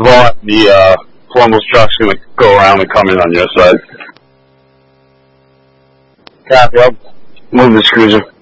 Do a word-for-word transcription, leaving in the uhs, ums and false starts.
Vaughn, the uh, Columbus truck's going to go around and come in on your side. Copy. I'll move this cruiser.